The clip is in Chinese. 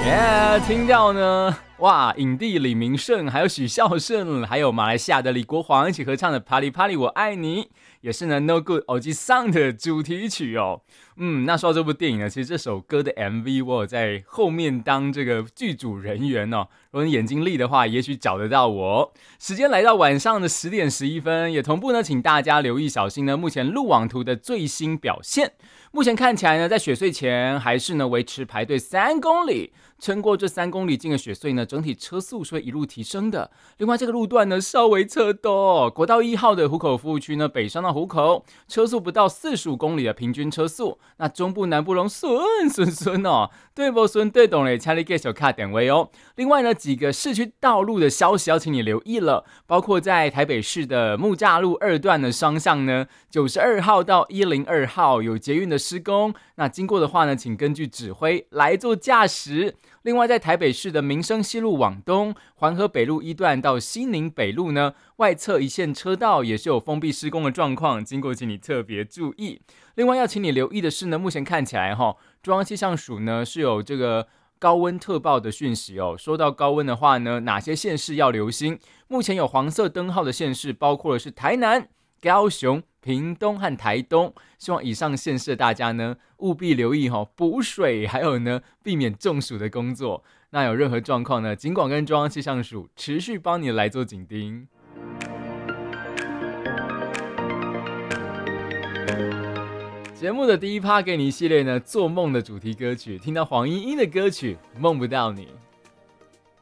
听到呢，哇，影帝李明顺，还有许孝顺，还有马来西亚的李国煌一起合唱的《啪哩啪哩我爱你》，也是呢 No Good 耳机上的主题曲哦。那说到这部电影呢，其实这首歌的 MV 我有在后面当这个剧组人员哦。如果你眼睛利的话，也许找得到我。时间来到晚上的10点11分，也同步呢，请大家留意小心呢，目前路网图的最新表现。目前看起来呢，在雪隧前还是呢维持排队3公里，撑过这3公里进的雪隧呢，整体车速是会一路提升的。另外这个路段呢稍微车多，国道1号的湖口服务区呢，北上到湖口，车速不到45公里的平均车速。那中部南部拢顺哦，对不顺对懂嘞，请你继续卡点位哦。另外呢，几个市区道路的消息要请你留意了，包括在台北市的木栅路2段的双向呢，92号到102号有捷运的施工，那经过的话呢，请根据指挥来做驾驶。另外在台北市的民生西路往东，环河北路1段到西宁北路呢，外侧一线车道也是有封闭施工的状况，经过请你特别注意。另外要请你留意的是呢，目前看起来中央气象署呢是有这个高温特报的讯息哦。说到高温的话呢，哪些县市要留心？目前有黄色灯号的县市包括的是台南、高雄、屏东和台东，希望以上县市的大家呢务必留意补水，还有呢避免中暑的工作。那有任何状况呢，尽管跟中央气象署持续帮你来做紧盯。节目的第一趴给你一系列呢做梦的主题歌曲，听到黄莺莺的歌曲《梦不到你》。